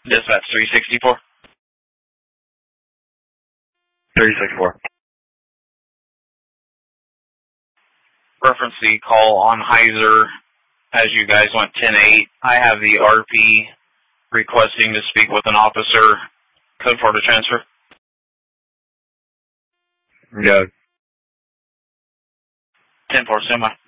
Dispatch 364. 364. Reference the call on Heiser as you guys went 10-8. I have the RP requesting to speak with an officer. Code for the transfer. Yeah. 10-4, semi.